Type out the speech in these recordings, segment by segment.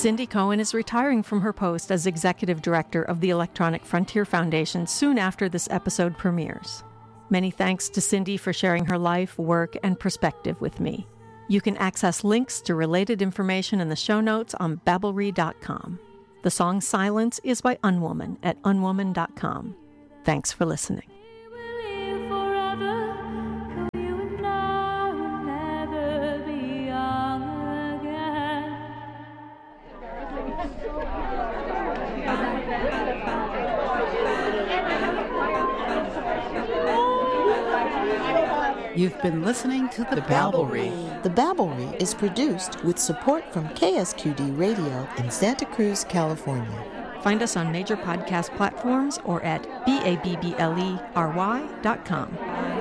Cindy Cohen is retiring from her post as Executive Director of the Electronic Frontier Foundation soon after this episode premieres. Many thanks to Cindy for sharing her life, work, and perspective with me. You can access links to related information in the show notes on Babbelry.com. The song Silence is by Unwoman at unwoman.com. Thanks for listening. You've been listening to The Babbelry. The Babbelry is produced with support from KSQD Radio in Santa Cruz, California. Find us on major podcast platforms or at babblery.com.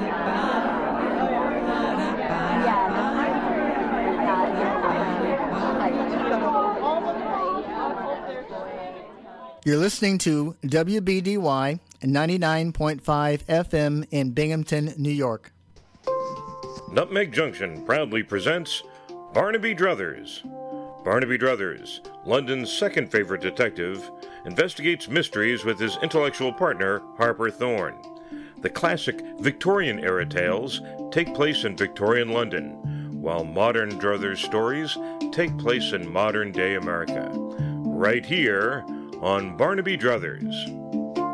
You're listening to WBDY 99.5 FM in Binghamton, New York. Nutmeg Junction proudly presents Barnaby Druthers. Barnaby Druthers, London's second favorite detective, investigates mysteries with his intellectual partner, Harper Thorne. The classic Victorian-era tales take place in Victorian London, while modern Druthers stories take place in modern-day America. Right here on Barnaby Druthers.